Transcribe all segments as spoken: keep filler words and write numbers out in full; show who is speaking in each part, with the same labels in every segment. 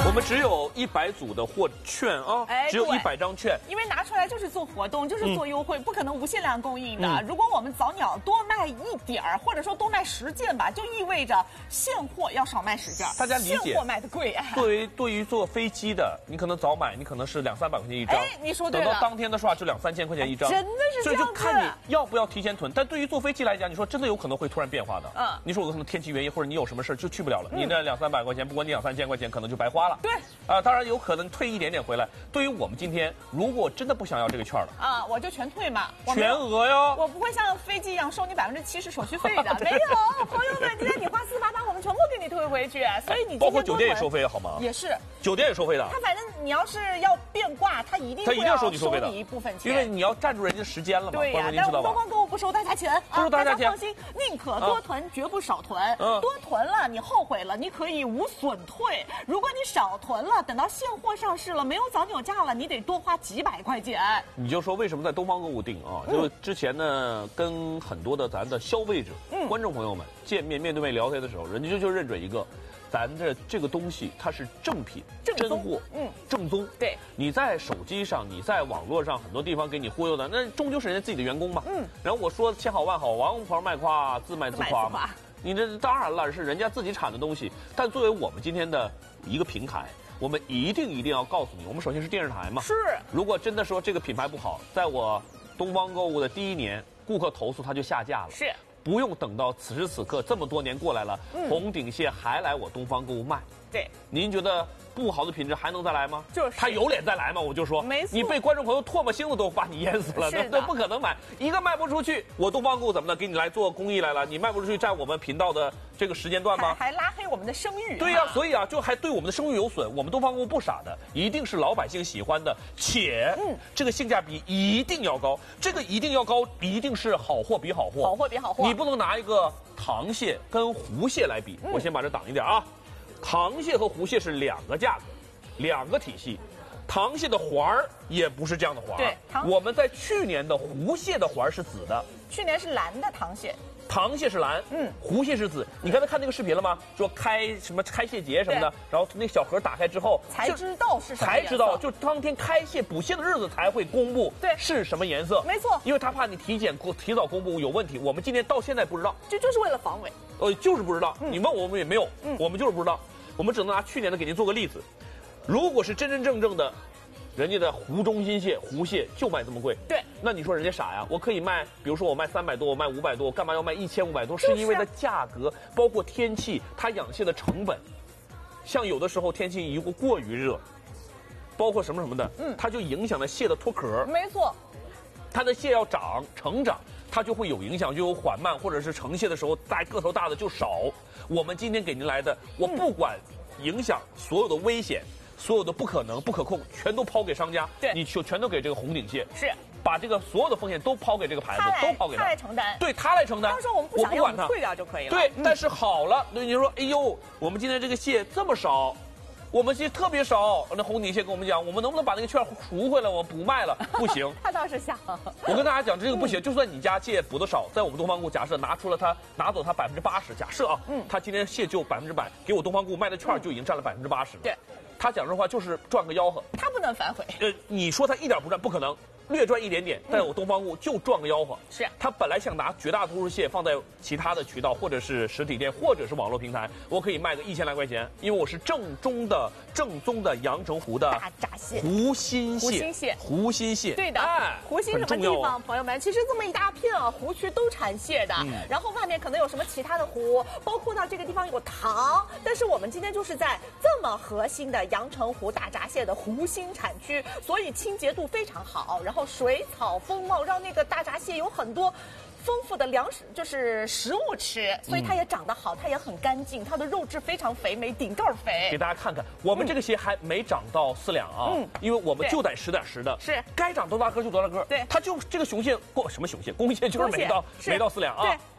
Speaker 1: 我们只有一百组的货券啊，
Speaker 2: 哎
Speaker 1: 只有一百张券，
Speaker 2: 因为拿出来就是做活动，就是做优惠，嗯、不可能无限量供应的。
Speaker 1: 嗯、
Speaker 2: 如果我们早鸟多卖一点儿，或者说多卖十件吧，就意味着现货要少卖十件。
Speaker 1: 大家理解，
Speaker 2: 现货卖的贵。哎、
Speaker 1: 对于对于坐飞机的，你可能早买，你可能是两三百块钱一张。
Speaker 2: 哎，你说对了。
Speaker 1: 等到当天的话，就两三千块钱一张。
Speaker 2: 真的是这样子。
Speaker 1: 所以就看你要不要提前囤。但对于坐飞机来讲，你说真的有可能会突然变化的。
Speaker 2: 嗯。
Speaker 1: 你说有可能天气原因，或者你有什么事就去不了了，
Speaker 2: 嗯、
Speaker 1: 你那两三百块钱，不管你两三千块钱，可能就白花了。
Speaker 2: 对。
Speaker 1: 啊、呃，当然有可能退一点点回来。对于我们今天，如果真的不想要这个券了，
Speaker 2: 啊，我就全退嘛。
Speaker 1: 全额哟。
Speaker 2: 我不会像飞机一样收你百分之七十手续费的，没有，朋友们，今天你花四八八，我们全部给你退回去。所以你
Speaker 1: 包括酒店也收费好吗？
Speaker 2: 也是，
Speaker 1: 酒店也收费的。
Speaker 2: 他反正你要是要变卦，他一定
Speaker 1: 他一定要收你
Speaker 2: 收
Speaker 1: 费的
Speaker 2: 一部分钱，
Speaker 1: 因为你要占住人家时间了嘛。
Speaker 2: 对呀、啊，但我们东方购物不收大家钱，
Speaker 1: 不收大家钱，
Speaker 2: 放心，宁可多囤，啊、绝不少囤。
Speaker 1: 嗯、
Speaker 2: 多囤了你后悔了，你可以无损退；如果你少囤了，等到现货上市了，没有早鸟价了，你得多花几百块钱。
Speaker 1: 你就说为什么在东方购物订啊？就之前呢，跟很多的咱的消费者、嗯、观众朋友们见面面对面聊天的时候，人家就就认准一个。咱这这个东西它是正品、真货，嗯，正宗。
Speaker 2: 对，
Speaker 1: 你在手机上、你在网络上很多地方给你忽悠的，那终究是人家自己的员工嘛。嗯，然后我说千好万好，王牌卖夸，自卖自夸嘛。你这当然了，是人家自己产的东西。但作为我们今天的一个平台，我们一定一定要告诉你，我们首先是电视台嘛。
Speaker 2: 是。
Speaker 1: 如果真的说这个品牌不好，在我东方购物的第一年，顾客投诉它就下架了。
Speaker 2: 是。
Speaker 1: 不用等到此时此刻，这么多年过来了，嗯、红顶蟹还来我东方购物卖。
Speaker 2: 对，
Speaker 1: 您觉得不好的品质还能再来吗？
Speaker 2: 就是
Speaker 1: 他有脸再来吗？我就说，
Speaker 2: 没错，
Speaker 1: 你被观众朋友唾沫星子都把你淹死了，那都不可能买，一个卖不出去。我东方购物怎么的，给你来做公益来了？你卖不出去，占我们频道的这个时间段吗？
Speaker 2: 还, 还拉黑我们的声誉。
Speaker 1: 对呀、啊，所以啊，就还对我们的声誉有损。我们东方购物不傻的，一定是老百姓喜欢的，且嗯，这个性价比一定要高，这个一定要高，一定是好货比好货，
Speaker 2: 好货比好货。
Speaker 1: 你不能拿一个螃蟹跟湖蟹来比，嗯、我先把这挡一点啊。螃蟹和湖蟹是两个价格，两个体系。螃蟹的环儿也不是这样的环儿。
Speaker 2: 对，
Speaker 1: 我们在去年的湖蟹的环儿是紫的，
Speaker 2: 去年是蓝的螃蟹。
Speaker 1: 螃蟹是蓝，嗯，湖蟹是紫。你刚才看那个视频了吗？说开什么开蟹节什么的，然后那小盒打开之后
Speaker 2: 才知道是什么
Speaker 1: 才知道，就当天开蟹补蟹的日子才会公布，
Speaker 2: 对，
Speaker 1: 是什么颜色？
Speaker 2: 没错，
Speaker 1: 因为他怕你体检提早公布有问题。我们今天到现在不知道，
Speaker 2: 这就是为了防伪。
Speaker 1: 呃，就是不知道。嗯、你问我们也没有，嗯，我们就是不知道。我们只能拿去年的给您做个例子。如果是真真正正的。人家的湖中心蟹、湖蟹就卖这么贵，
Speaker 2: 对，
Speaker 1: 那你说人家傻呀？我可以卖，比如说我卖三百多，我卖五百多，我干嘛要卖一千五百多？
Speaker 2: 是
Speaker 1: 因为它价格，包括天气，它养蟹的成本，像有的时候天气如果过于热，包括什么什么的，嗯，它就影响了蟹的脱壳。
Speaker 2: 没错，
Speaker 1: 它的蟹要长成长，它就会有影响，就有缓慢，或者是成蟹的时候大个头大的就少。我们今天给您来的，我不管影响所有的危险。所有的不可能、不可控，全都抛给商家。
Speaker 2: 对，
Speaker 1: 你就全都给这个红顶蟹，
Speaker 2: 是
Speaker 1: 把这个所有的风险都抛给这个牌子，都抛给他，
Speaker 2: 他来承担。
Speaker 1: 对他来承担。
Speaker 2: 他说我们不想要，我们退掉就可以了。
Speaker 1: 对，嗯、但是好了，那你说，哎呦，我们今天这个蟹这么少，我们蟹特别少。那红顶蟹跟我们讲，我们能不能把那个券赎回来？我们不卖了，不行。
Speaker 2: 他倒是想。
Speaker 1: 我跟大家讲，这个不行。嗯、就算你家蟹捕的少，在我们东方购物，假设拿出了它，拿走它百分之八十，假设啊，嗯，他今天蟹就百分之百，给我东方购物卖的券就已经占了百分之八十了。
Speaker 2: 对。
Speaker 1: 他讲这话就是赚个吆喝，
Speaker 2: 他不能反悔。
Speaker 1: 呃，你说他一点不赚，不可能，略赚一点点，但我东方购物就赚个吆喝。
Speaker 2: 是，
Speaker 1: 他本来想拿绝大多数蟹放在其他的渠道，或者是实体店，或者是网络平台，我可以卖个一千来块钱，因为我是正宗的、正宗的阳澄湖的
Speaker 2: 大闸蟹、
Speaker 1: 湖心蟹、
Speaker 2: 湖心蟹、
Speaker 1: 湖心蟹。
Speaker 2: 对的，哎，湖心什么地方？朋友们，其实这么一大片啊，湖区都产蟹的，嗯、然后外面可能有什么其他的湖，包括到这个地方有塘，但是我们今天就是在这么核心的阳澄湖大闸蟹的湖心产区，所以清洁度非常好，然后水草丰茂，让那个大闸蟹有很多丰富的粮食，就是食物吃，所以它也长得好，它也很干净，它的肉质非常肥美，顶盖肥。
Speaker 1: 给大家看看，我们这个蟹还没长到四两啊，嗯，因为我们就得实点实的，
Speaker 2: 是该
Speaker 1: 长多大个就多大个，
Speaker 2: 对，
Speaker 1: 它就这个雄蟹过什么雄蟹，公蟹就是没到没到四两啊。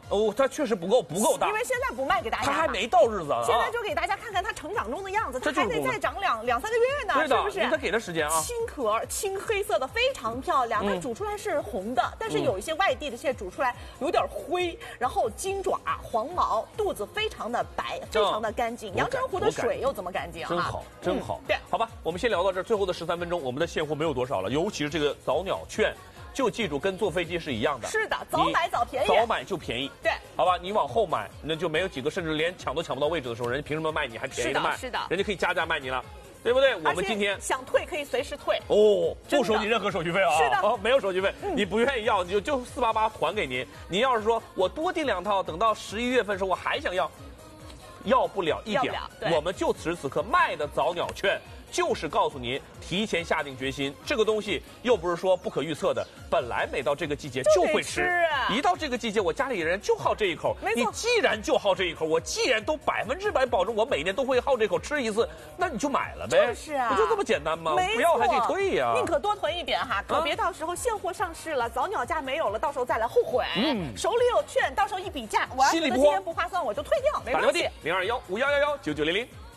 Speaker 1: 哦，它确实不够，不够大，
Speaker 2: 因为现在不卖给大家，
Speaker 1: 它还没到日子啊。
Speaker 2: 现在就给大家看看它成长中的样子，它还得再长两两三个月呢，是不是？
Speaker 1: 你得给它时间啊。
Speaker 2: 青壳，青黑色的，非常漂亮。它煮出来是红的，但是有一些外地的现在煮出来有点灰，然后金爪、黄毛，肚子非常的白，非常的干净。阳澄湖的水又怎么干净啊？
Speaker 1: 真好，真好。
Speaker 2: 对，
Speaker 1: 好吧，我们先聊到这儿，最后的十三分钟，我们的现货没有多少了，尤其是这个早鸟券。就记住，跟坐飞机是一样的。
Speaker 2: 是的，早买早便宜，
Speaker 1: 早买就便宜。
Speaker 2: 对，
Speaker 1: 好吧，你往后买，那就没有几个，甚至连抢都抢不到位置的时候，人家凭什么卖你还便宜的卖？
Speaker 2: 是的，
Speaker 1: 人家可以加价卖你了，对不对？我们今天
Speaker 2: 想退可以随时退
Speaker 1: 哦，不收你任何手续费啊。
Speaker 2: 是的，
Speaker 1: 哦，没有手续费，你不愿意要，你就就四八八还给您。你要是说我多订两套，等到十一月份的时候我还想要，要不了一点。我们就此时此刻卖的早鸟券。就是告诉您，提前下定决心，这个东西又不是说不可预测的，本来每到这个季节就会吃，
Speaker 2: 啊、
Speaker 1: 一到这个季节，我家里人就好这一口。你既然就好这一口，我既然都百分之百保证我每年都会好这口吃一次，那你就买了呗。
Speaker 2: 就是啊，
Speaker 1: 不就这么简单吗？不要还可以退呀、啊，
Speaker 2: 宁可多囤一点哈，可别到时候现货上市了，早鸟价没有了，到时候再来后悔。嗯，手里有券，到时候一比价，我要觉得今天不划算，我就退掉，没关系。
Speaker 1: 零二幺五幺幺幺九九零零。